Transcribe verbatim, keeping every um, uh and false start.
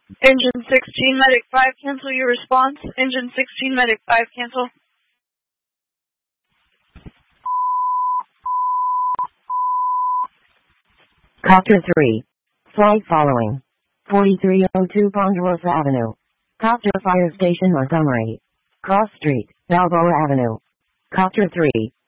Engine sixteen, Medic five, cancel your response. Engine sixteen, Medic five, cancel. Copter three. Flight following. forty-three oh two Ponderosa Avenue. Copter Fire Station Montgomery. Cross Street, Balboa Avenue. Copter three.